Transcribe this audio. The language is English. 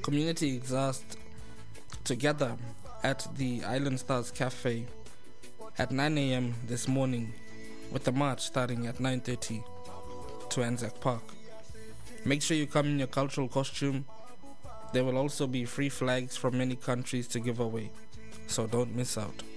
community is asked together at the Island Stars Cafe at 9 a.m. this morning, with the march starting at 9:30 to Anzac Park. Make sure you come in your cultural costume. There will also be free flags from many countries to give away, so don't miss out.